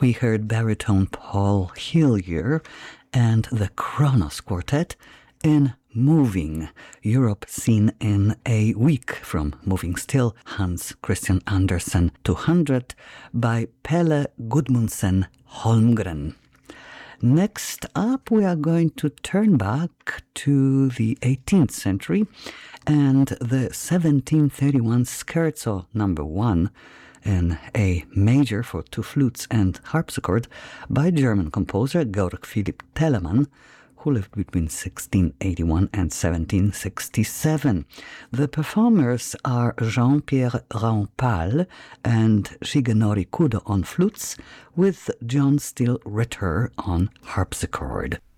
We heard baritone Paul Hillier and the Kronos Quartet in Moving, Europe seen in a week from Moving Still, Hans Christian Andersen 200 by Pelle Gudmundsen Holmgren. Next up, we are going to turn back to the 18th century and the 1731 Scherzo No. 1 in A major for two flutes and harpsichord by German composer Georg Philipp Telemann, who lived between 1681 and 1767. The performers are Jean-Pierre Rampal and Shigenori Kudo on flutes, with John Steele Ritter on harpsichord.